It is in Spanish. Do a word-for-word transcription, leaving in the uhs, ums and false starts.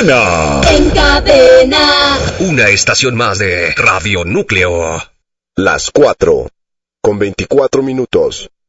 cadena. En cadena. Una estación más de Radio Núcleo. Las cuatro, con veinticuatro minutos.